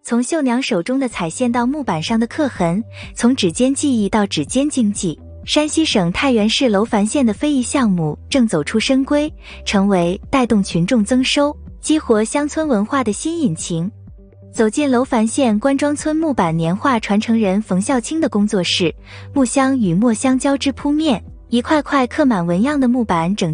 从绣娘手中的彩线到木板上的刻痕，从指尖技艺到指尖经济，山西省太原市楼烦县的非遗项目正走出深闺，成为带动群众增收、激活乡村文化的新引擎。走进楼烦县关庄村木板年画传承人冯孝清的工作室，木箱与墨香交织铺面，一块块刻满纹样的木板整